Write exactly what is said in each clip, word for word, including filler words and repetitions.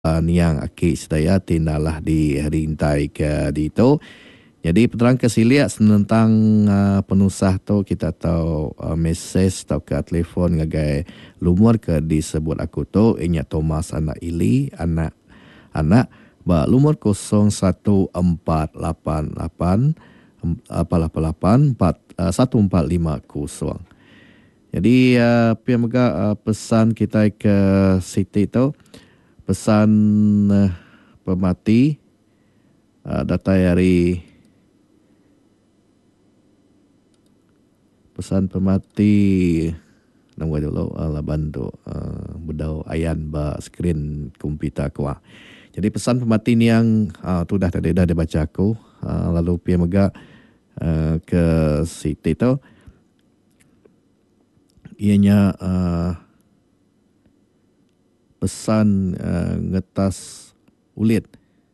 niang aki sedaya tindalah di rintai ke dito. Jadi peterang kesiliak tentang uh, penusah tu kita tahu uh, mesej atau ke telefon ngagai lumur ke disebut aku tu inya Thomas anak Ili anak anak ba lumur kosong satu empat lapan lapan apa lapan lapan empat satu empat lima kosong. Jadi uh, pihak mega uh, pesan kita ke Siti tu pesan uh, pemati uh, data hari pesan pemati nama dulu ala bantu uh, bedau ayan ba skrin komputer kuah. Jadi pesan pemati ni yang uh, tu dah tadi dah dibaca aku uh, lalu pihak mega uh, ke Siti tu ianya uh, pesan uh, ngetas ulit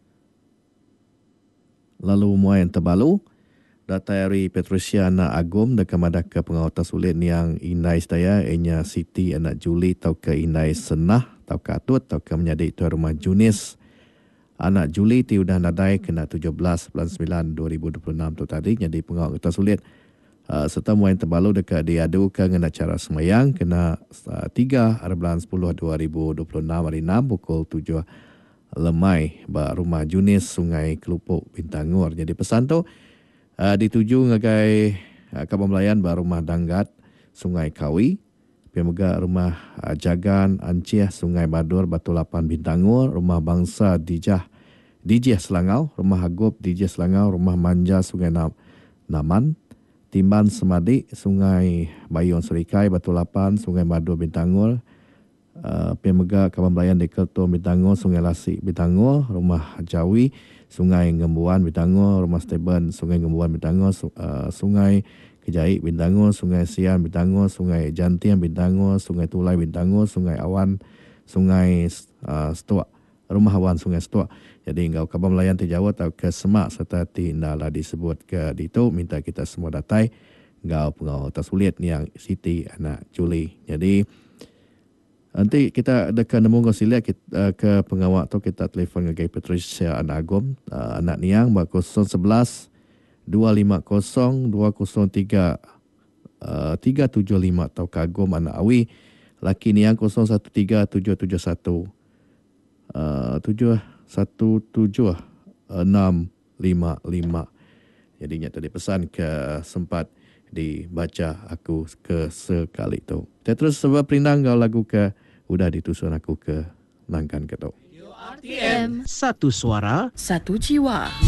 lalu muai yang terbalu data dari Patricia anak Agum dekat madaka pengawatas ulit yang inai sedaya ianya Siti anak Juli tau ke inai Senah tau ke Atut tau ke menjadi tuan rumah Junis anak Juli ti udah nadai kena tujuh belas bulan sembilan dua ribu dua puluh enam tu tadi jadi pengawatas ulit uh, serta muai yang terbalu dekat diadukan dengan acara semayang kena uh, tiga hari bulan sepuluh dua ribu dua puluh enam hari enam pukul tujuh lemai ba rumah Junis Sungai Kelupuk Bintangor. Jadi pesan tu uh, dituju ngagai uh, Kampung Melayan ba rumah Danggat Sungai Kawi, pemega rumah uh, Jagan Anciah Sungai Badur Batu Lapan Bintangor, rumah Bangsa Dijah Dijah Selangau, rumah Hagup Dijah Selangau, rumah Manja Sungai Nam, Naman, Timban Semadi Sungai Bayun Serikai Batu Lapan Sungai Badur Bintangor. Uh, Pemega Kampung Melayan di Kelto Bintangor, Sungai Lasik Bintangor, rumah Jawi Sungai Ngembuan Bintangor, rumah Steben Sungai Ngembuan Bintangor, uh, Sungai Kejai Bintangor, Sungai Sian Bintangor, Sungai Jantian Bintangor, Sungai Tulai Bintangor, Sungai Awan Sungai uh, Stua, rumah Awan Sungai Stua. Jadi engkau Kampung Melayan Jawa atau ke Semak serta tindalah disebut ke dito minta kita semua datai engkau pengau tasulit yang Siti anak Juli. Jadi nanti kita ada ke nemu kosilia kita uh, ke pengawak tu kita telefon ke Patricia anak Agum uh, anak niang ba kosong sebelas dua lima kosong dua kosong tiga tiga tujuh lima atau kagum anak Awi laki niang kosong satu tiga tujuh tujuh satu tujuh satu tujuh enam lima lima. Jadinya tadi pesan ke sempat dibaca aku ke sekali tu. Kita terus sebab perindang kau lagu ke udah ditusun aku ke langkan ketok. R T M satu suara, satu jiwa.